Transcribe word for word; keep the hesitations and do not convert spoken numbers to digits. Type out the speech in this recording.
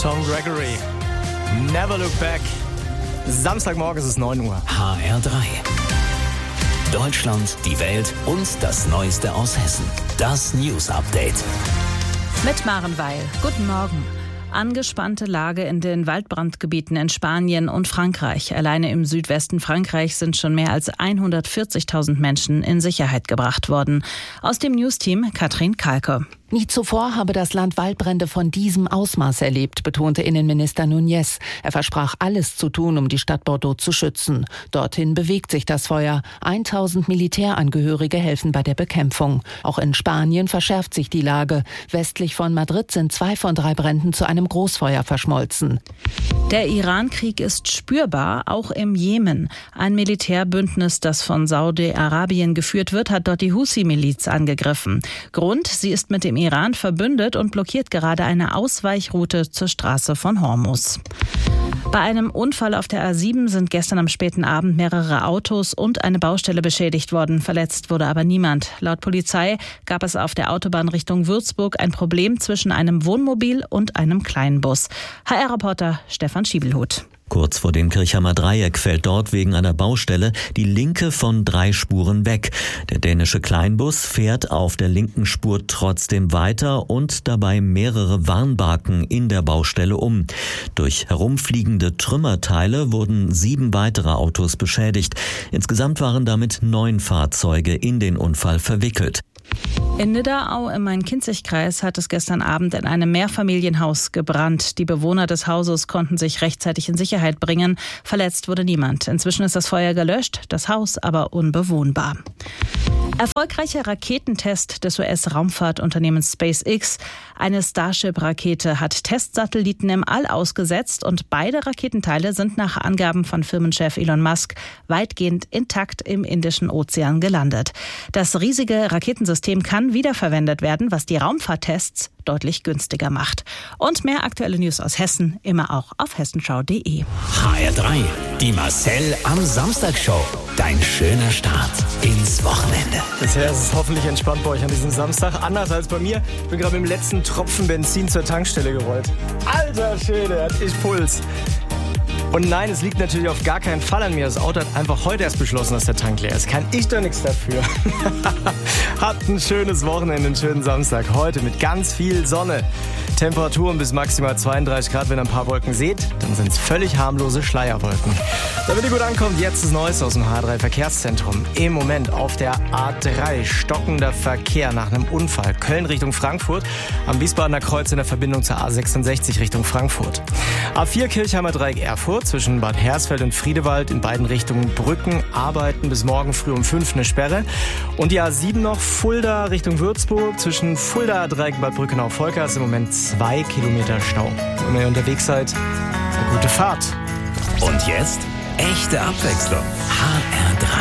Tom Gregory. Never look back. Samstagmorgen ist es neun Uhr. H R drei. Deutschland, die Welt und das Neueste aus Hessen. Das News Update. Mit Maren Weil. Guten Morgen. Angespannte Lage in den Waldbrandgebieten in Spanien und Frankreich. Alleine im Südwesten Frankreichs sind schon mehr als hundertvierzigtausend Menschen in Sicherheit gebracht worden. Aus dem Newsteam Katrin Kalke. Nie zuvor habe das Land Waldbrände von diesem Ausmaß erlebt, betonte Innenminister Núñez. Er versprach, alles zu tun, um die Stadt Bordeaux zu schützen. Dorthin bewegt sich das Feuer. tausend Militärangehörige helfen bei der Bekämpfung. Auch in Spanien verschärft sich die Lage. Westlich von Madrid sind zwei von drei Bränden zu einem Großfeuer verschmolzen. Der Iran-Krieg ist spürbar, auch im Jemen. Ein Militärbündnis, das von Saudi-Arabien geführt wird, hat dort die Husi-Miliz angegriffen. Grund, sie ist mit dem Iran verbündet und blockiert gerade eine Ausweichroute zur Straße von Hormuz. Bei einem Unfall auf der A sieben sind gestern am späten Abend mehrere Autos und eine Baustelle beschädigt worden. Verletzt wurde aber niemand. Laut Polizei gab es auf der Autobahn Richtung Würzburg ein Problem zwischen einem Wohnmobil und einem Kleinbus. H R-Reporter Stefan Schiebelhut. Kurz vor dem Kirchheimer Dreieck fällt dort wegen einer Baustelle die linke von drei Spuren weg. Der dänische Kleinbus fährt auf der linken Spur trotzdem weiter und dabei mehrere Warnbarken in der Baustelle um. Durch herumfliegende Trümmerteile wurden sieben weitere Autos beschädigt. Insgesamt waren damit neun Fahrzeuge in den Unfall verwickelt. In Nidderau im Main-Kinzig-Kreis hat es gestern Abend in einem Mehrfamilienhaus gebrannt. Die Bewohner des Hauses konnten sich rechtzeitig in Sicherheit bringen. Verletzt wurde niemand. Inzwischen ist das Feuer gelöscht, das Haus aber unbewohnbar. Erfolgreicher Raketentest des U S-Raumfahrtunternehmens SpaceX. Eine Starship-Rakete hat Testsatelliten im All ausgesetzt und beide Raketenteile sind nach Angaben von Firmenchef Elon Musk weitgehend intakt im Indischen Ozean gelandet. Das riesige Raketensystem kann wiederverwendet werden, was die Raumfahrttests deutlich günstiger macht. Und mehr aktuelle News aus Hessen immer auch auf hessenschau punkt de. H R drei. Die Marcel am Samstag-Show. Dein schöner Start ins Wochenende. Bisher ist es hoffentlich entspannt bei euch an diesem Samstag. Anders als bei mir. Ich bin gerade mit dem letzten Tropfen Benzin zur Tankstelle gerollt. Alter Schwede, hat ich Puls. Und nein, es liegt natürlich auf gar keinen Fall an mir. Das Auto hat einfach heute erst beschlossen, dass der Tank leer ist. Kann ich doch nichts dafür. Habt ein schönes Wochenende, einen schönen Samstag. Heute mit ganz viel Sonne. Temperaturen bis maximal zweiunddreißig Grad. Wenn ihr ein paar Wolken seht, dann sind es völlig harmlose Schleierwolken. Damit ihr gut ankommt, jetzt das Neueste aus dem H drei Verkehrszentrum. Im Moment auf der A drei stockender Verkehr nach einem Unfall. Köln Richtung Frankfurt. Am Wiesbadener Kreuz in der Verbindung zur A sechsundsechzig Richtung Frankfurt. A vier Kirchheimer Dreieck Erfurt zwischen Bad Hersfeld und Friedewald in beiden Richtungen Brücken arbeiten bis morgen früh um fünf eine Sperre. Und die A sieben noch Fulda Richtung Würzburg zwischen Fulda Dreieck und Bad Brückenau-Volker ist im Moment zwei Kilometer Stau. Wenn ihr unterwegs seid, eine gute Fahrt. Und jetzt echte Abwechslung. H R drei.